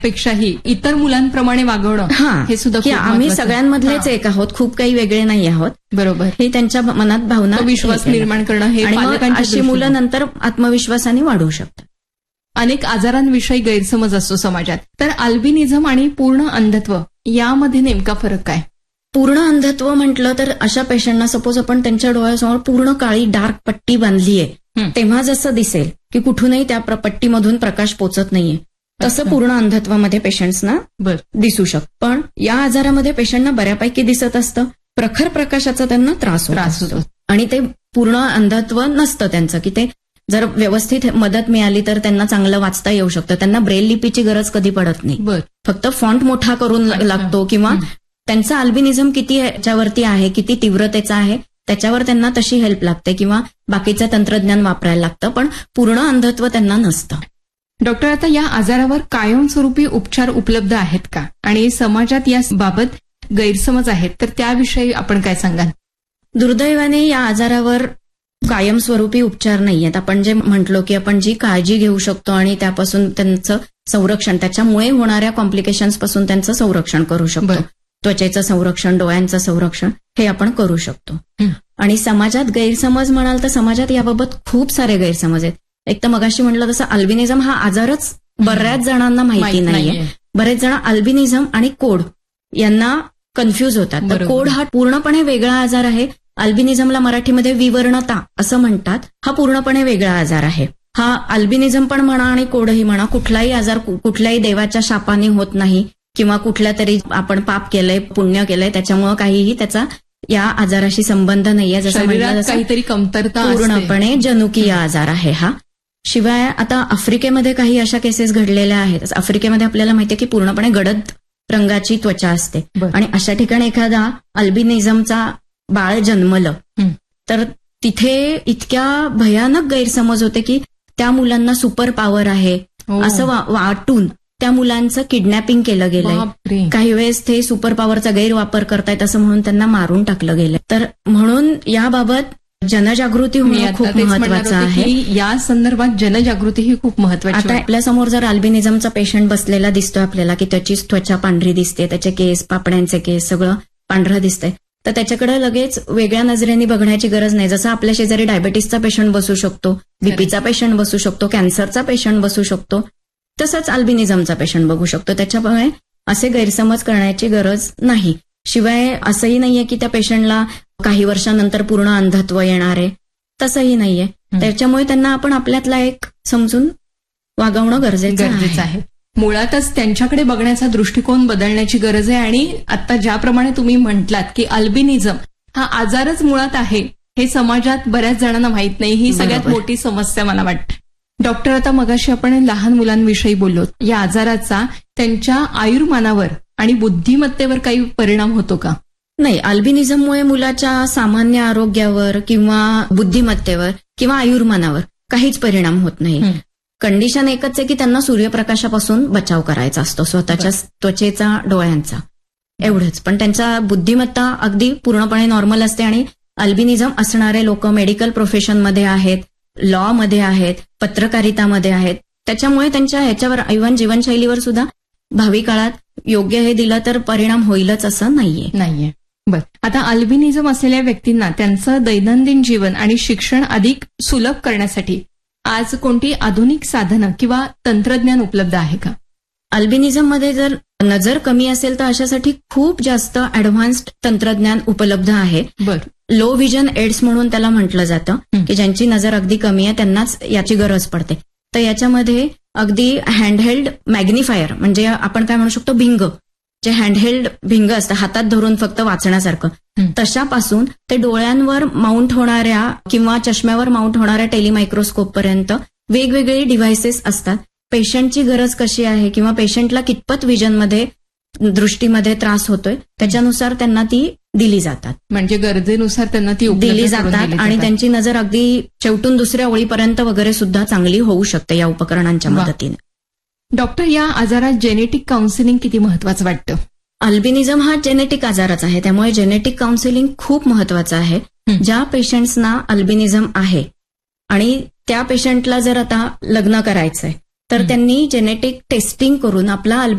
पेक्षाही इतर मुलांप्रमाणे वागवणं हे सुद्धा खूप आम्ही सगळ्यांमधलेच एक आहोत, खूप काही वेगळे नाही आहोत. बरोबर. हे त्यांच्या मनात भावना, विश्वास निर्माण करणं हे अशी मुलं नंतर आत्मविश्वासाने वाढू शकतात. अनेक आजारांविषयी गैरसमज असतो समाजात, तर अल्बिनिझम आणि पूर्ण अंधत्व यामध्ये नेमका फरक काय? पूर्ण अंधत्व म्हटलं तर अशा पेशंटना सपोज आपण त्यांच्या डोळ्यासमोर पूर्ण काळी डार्क पट्टी बांधलीये, तेव्हा जसं दिसेल की कुठूनही त्या पट्टीमधून प्रकाश पोचत नाहीये, तसं पूर्ण अंधत्वामध्ये पेशंट्सना दिसू शकतं. पण या आजारामध्ये पेशंटना बऱ्यापैकी दिसत असतं, प्रखर प्रकाशाचा त्यांना त्रास होतो आणि ते पूर्ण अंधत्व नसतं त्यांचं, की ते जर व्यवस्थित मदत मिळाली तर त्यांना चांगलं वाचता येऊ शकतं. त्यांना ब्रेल लिपीची गरज कधी पडत नाही, फक्त फॉन्ट मोठा करून लागतो किंवा त्यांचा अल्बिनिझम किती याच्यावरती आहे, किती तीव्रतेचा आहे त्याच्यावर त्यांना तशी हेल्प लागते किंवा बाकीचं तंत्रज्ञान वापरायला लागतं, पण पूर्ण अंधत्व त्यांना नसतं. डॉक्टर, आता या आजारावर कायमस्वरूपी उपचार उपलब्ध आहेत का? आणि समाजात या बाबत गैरसमज आहेत तर त्याविषयी आपण काय सांगाल? दुर्दैवाने या आजारावर कायमस्वरूपी उपचार नाहीयेत. आपण जे म्हटलो की आपण जी काळजी घेऊ शकतो आणि त्यापासून त्यांचं संरक्षण, त्याच्यामुळे होणाऱ्या कॉम्प्लिकेशन्स पासून त्यांचं संरक्षण करू शकतो. त्वचेचं संरक्षण, डोळ्यांचं संरक्षण हे आपण करू शकतो. आणि समाजात गैरसमज म्हणाल तर समाजात याबाबत खूप सारे गैरसमज आहेत. एक तर मगाशी म्हटलं तसं अल्बिनिझम हा आजारच बऱ्याच जणांना माहिती नाहीये. बरेच जण अल्बिनिझम आणि कोड यांना कन्फ्यूज होतात. तर कोड हा पूर्णपणे वेगळा आजार आहे. अल्बिनिझमला मराठीमध्ये विवर्णता असं म्हणतात. हा पूर्णपणे वेगळा आजार आहे. हा अल्बिनिझम पण म्हणा आणि कोडही म्हणा, कुठलाही आजार कुठल्याही देवाच्या शापाने होत नाही किंवा कुठल्या तरी आपण पाप केलंय, पुण्य केलंय त्याच्यामुळे काहीही त्याचा या आजाराशी संबंध नाहीये. जसं म्हटलं काहीतरी कमतरता, पूर्णपणे जनुकीय आजार आहे हा. शिवाय आता आफ्रिकेमध्ये काही अशा केसेस घडलेल्या आहेत. आफ्रिकेमध्ये आपल्याला माहितीये की पूर्णपणे गडद रंगाची त्वचा असते आणि अशा ठिकाणी एखादा अल्बिनिझमचा बाळ जन्मलं तर तिथे इतक्या भयानक गैरसमज होते की त्या मुलांना सुपर पॉवर आहे असं वाटून त्या मुलांचं किडनॅपिंग केलं गेलंय. काही वेळेस ते सुपर पॉवरचा गैरवापर करतायत असं म्हणून त्यांना मारून टाकलं गेलंय. तर म्हणून याबाबत जनजागृती होणं खूप महत्वाचं आहे. या संदर्भात जनजागृती ही खूप महत्वाची. आता आपल्यासमोर जर अल्बिनिझमचा पेशंट बसलेला दिसतोय आपल्याला की त्याची त्वचा पांढरी दिसते, त्याचे केस, पापण्यांचे केस सगळं पांढरं दिसतंय, तर त्याच्याकडे लगेच वेगळ्या नजरेने बघण्याची गरज नाही. जसं आपल्या शेजारी डायबेटीसचा पेशंट बसू शकतो, बीपीचा पेशंट बसू शकतो, कॅन्सरचा पेशंट बसू शकतो, तसंच अल्बिनिझमचा पेशंट बघू शकतो. त्याच्यामुळे असे गैरसमज करण्याची गरज नाही. शिवाय असंही नाहीये की त्या पेशंटला काही वर्षानंतर पूर्ण अंधत्व येणार आहे, तसंही नाहीये. त्याच्यामुळे त्यांना आपण आपल्यातला एक समजून वागवणं गरजेचं आहे. मुळातच त्यांच्याकडे बघण्याचा दृष्टिकोन बदलण्याची गरज आहे. आणि आता ज्याप्रमाणे तुम्ही म्हटलात की अल्बिनिझम हा आजारच मुळात आहे हे समाजात बऱ्याच जणांना माहीत नाही, ही सगळ्यात मोठी समस्या मला वाटते. डॉक्टर, आता मगाशी आपण लहान मुलांविषयी बोललो, या आजाराचा त्यांच्या आयुर्मानावर आणि बुद्धिमत्तेवर काही परिणाम होतो का? नाही, अल्बिनिझममुळे मुलाच्या सामान्य आरोग्यावर किंवा बुद्धिमत्तेवर किंवा आयुर्मानावर काहीच परिणाम होत नाही. कंडिशन एकच आहे की त्यांना सूर्यप्रकाशापासून बचाव करायचा असतो, स्वतःच्या त्वचेचा, डोळ्यांचा, एवढंच. पण त्यांचा बुद्धिमत्ता अगदी पूर्णपणे नॉर्मल असते. आणि अल्बिनिझम असणारे लोक मेडिकल प्रोफेशनमध्ये आहेत, लॉ मध्ये आहेत, पत्रकारितामध्ये आहेत. त्याच्यामुळे त्यांच्या ह्याच्यावर इव्हन जीवनशैलीवर सुद्धा भावी काळात योग्य हे दिलं तर परिणाम होईलच असं नाहीये. बरं, आता अल्बिनिझम असलेल्या व्यक्तींना त्यांचं दैनंदिन जीवन आणि शिक्षण अधिक सुलभ करण्यासाठी आज कोणती आधुनिक साधनं किंवा तंत्रज्ञान उपलब्ध आहे का? अल्बिनिझममध्ये जर नजर कमी असेल तर अशासाठी खूप जास्त ऍडव्हान्स्ड तंत्रज्ञान उपलब्ध आहे. लो व्हिजन एड्स म्हणून त्याला म्हटलं जातं की ज्यांची नजर अगदी कमी आहे त्यांनाच याची गरज पडते. तर याच्यामध्ये अगदी हँडहेल्ड मॅग्निफायर, म्हणजे आपण काय म्हणू शकतो, भिंग, जे हँडहेल्ड भिंग असतं हातात धरून फक्त वाचण्यासारखं, तशापासून ते डोळ्यांवर माउंट होणाऱ्या किंवा चष्म्यावर माउंट होणाऱ्या टेलिमायक्रोस्कोप पर्यंत वेगवेगळे डिव्हायसेस असतात. पेशंटची गरज कशी आहे किंवा पेशंटला कितपत व्हिजनमध्ये, दृष्टीमध्ये त्रास होतोय त्याच्यानुसार त्यांना ती दिली जातात. म्हणजे गरजेनुसार त्यांना ती दिली जातात आणि त्यांची नजर अगदी शेवटून दुसऱ्या ओळीपर्यंत वगैरे सुद्धा चांगली होऊ शकते या उपकरणांच्या मदतीने. डॉक्टर, या आजारात जेनेटिक काउन्सिलिंग किती महत्वाचं वाटतं? अल्बिनिझम हा जेनेटिक आजारच आहे, त्यामुळे जेनेटिक काउन्सिलिंग खूप महत्वाचं आहे. ज्या पेशंट्सना अल्बिनिझम आहे आणि त्या पेशंटला जर आता लग्न करायचंय तर त्यांनी जेनेटिक टेस्टिंग करून आपला